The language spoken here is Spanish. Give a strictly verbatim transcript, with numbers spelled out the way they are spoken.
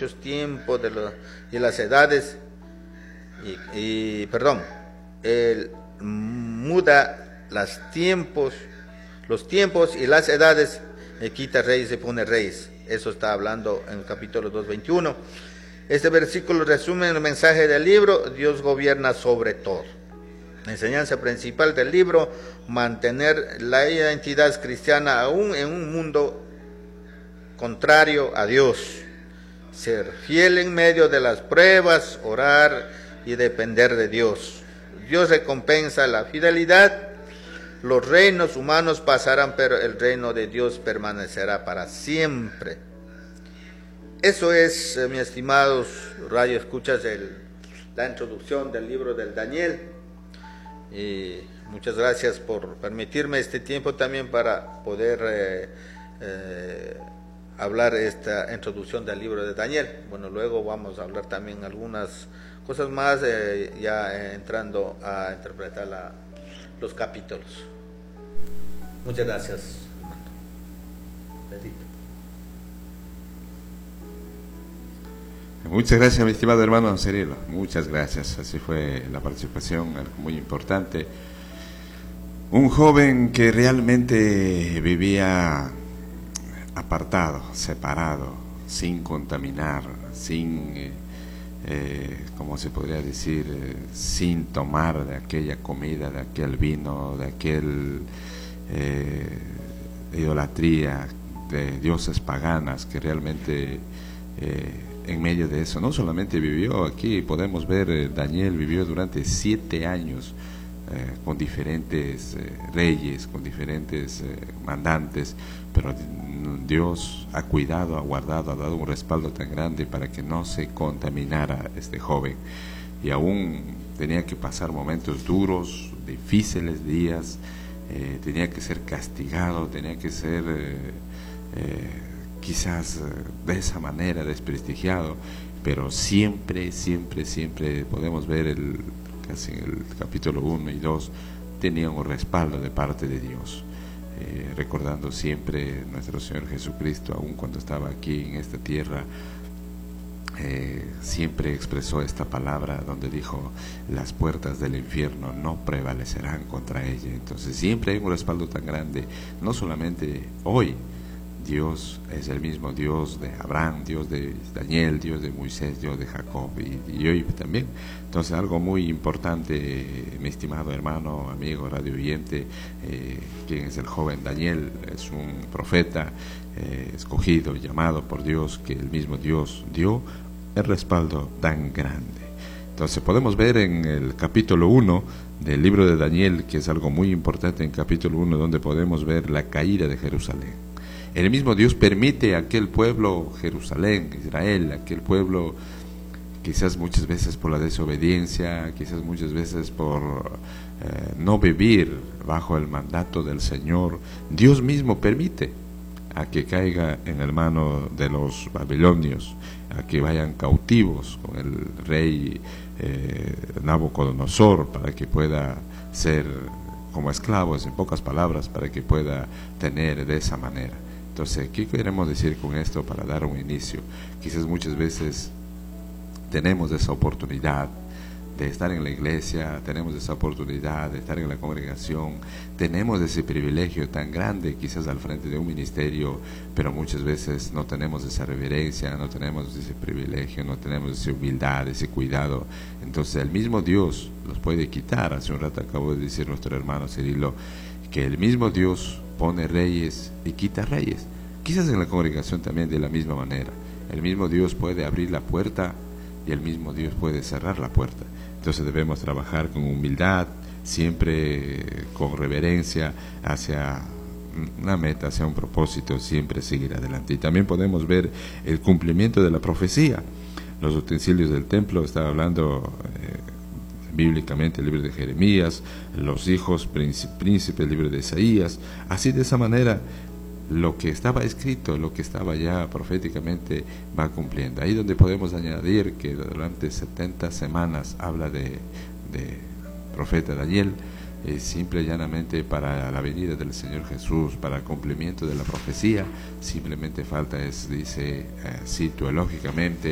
muchos tiempos de los, y las edades, y, y perdón, él muda los tiempos, los tiempos y las edades, y quita reyes y pone reyes. Eso está hablando en el capítulo dos, veintiuno. Este versículo resume el mensaje del libro: Dios gobierna sobre todo. La enseñanza principal del libro: mantener la identidad cristiana aún en un mundo contrario a Dios, ser fiel en medio de las pruebas, orar y depender de Dios. Dios recompensa la fidelidad. Los reinos humanos pasarán, pero el reino de Dios permanecerá para siempre. Eso es, eh, mis estimados radio escuchas, el, la introducción del libro del Daniel. Y muchas gracias por permitirme este tiempo también para poder eh, eh, hablar esta introducción del libro de Daniel. Bueno, luego vamos a hablar también algunas cosas más, eh, ya eh, entrando a interpretar la, los capítulos. Muchas gracias, hermano. Bendito. Muchas gracias, mi estimado hermano Cirilo. Muchas gracias. Así fue la participación, algo muy importante. Un joven que realmente vivía apartado, separado, sin contaminar, sin, eh, eh, ¿cómo se podría decir? Eh, sin tomar de aquella comida, de aquel vino, de aquel eh, idolatría, de dioses paganas, que realmente eh, en medio de eso no solamente vivió. Aquí podemos ver, eh, Daniel vivió durante siete años eh, con diferentes eh, reyes, con diferentes eh, mandantes, pero Dios ha cuidado, ha guardado, ha dado un respaldo tan grande para que no se contaminara este joven. Y aún tenía que pasar momentos duros, difíciles días, eh, tenía que ser castigado, tenía que ser eh, eh, quizás de esa manera desprestigiado, pero siempre, siempre, siempre podemos ver el, casi en el capítulo uno y dos, tenía un respaldo de parte de Dios. Eh, recordando siempre nuestro Señor Jesucristo, aun cuando estaba aquí en esta tierra, eh, siempre expresó esta palabra donde dijo: las puertas del infierno no prevalecerán contra ella. Entonces siempre hay un respaldo tan grande, no solamente hoy. Dios es el mismo Dios de Abraham, Dios de Daniel, Dios de Moisés, Dios de Jacob y, y hoy también. Entonces algo muy importante, mi estimado hermano, amigo, radio oyente, eh, quien es el joven Daniel, es un profeta eh, escogido, llamado por Dios, que el mismo Dios dio el respaldo tan grande. Entonces podemos ver en el capítulo uno del libro de Daniel, que es algo muy importante en capítulo uno, donde podemos ver la caída de Jerusalén. El mismo Dios permite a aquel pueblo, Jerusalén, Israel, aquel pueblo, quizás muchas veces por la desobediencia, quizás muchas veces por eh, no vivir bajo el mandato del Señor, Dios mismo permite a que caiga en el mano de los babilonios, a que vayan cautivos con el rey eh, Nabucodonosor, para que pueda ser como esclavos, en pocas palabras, para que pueda tener de esa manera. Entonces, ¿qué queremos decir con esto para dar un inicio? Quizás muchas veces tenemos esa oportunidad de estar en la iglesia, tenemos esa oportunidad de estar en la congregación, tenemos ese privilegio tan grande quizás al frente de un ministerio, pero muchas veces no tenemos esa reverencia, no tenemos ese privilegio, no tenemos esa humildad, ese cuidado. Entonces el mismo Dios los puede quitar. Hace un rato acabo de decir nuestro hermano Cirilo que el mismo Dios pone reyes y quita reyes. Quizás en la congregación también de la misma manera. El mismo Dios puede abrir la puerta y el mismo Dios puede cerrar la puerta. Entonces debemos trabajar con humildad, siempre con reverencia hacia una meta, hacia un propósito, siempre seguir adelante. Y también podemos ver el cumplimiento de la profecía. Los utensilios del templo, estaba hablando eh, bíblicamente el libro de Jeremías, los hijos príncipes, el libro de Isaías. Así, de esa manera, lo que estaba escrito, lo que estaba ya proféticamente va cumpliendo. Ahí donde podemos añadir que durante setenta semanas habla de, de profeta Daniel, eh, simple y llanamente para la venida del Señor Jesús, para el cumplimiento de la profecía. Simplemente falta es, dice, eh, cito lógicamente,